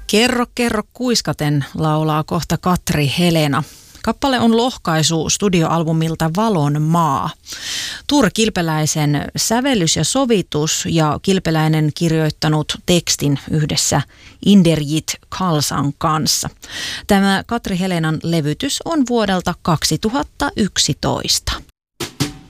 Kerro, kerro kuiskaten laulaa kohta Katri Helena. Kappale on lohkaisu studioalbumilta Valon maa. Tuure Kilpeläisen sävellys ja sovitus ja Kilpeläinen kirjoittanut tekstin yhdessä Inderjit Kalsan kanssa. Tämä Katri Helenan levytys on vuodelta 2011.